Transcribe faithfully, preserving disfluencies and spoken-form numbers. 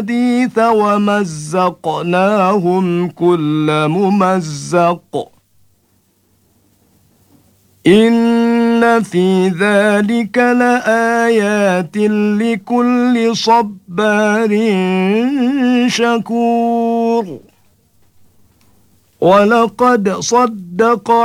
الحديث ومزقناهم كل ممزق إن في ذلك لآيات لكل صبار شكور ولقد صدق